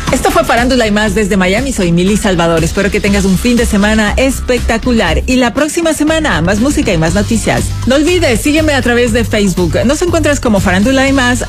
Esto fue Farándula y Más desde Miami. Soy Mili Salvador. Espero que tengas un fin de semana espectacular. Y la próxima semana, más música y más noticias. No olvides, sígueme a través de Facebook. Nos encuentras como Farándula y Más.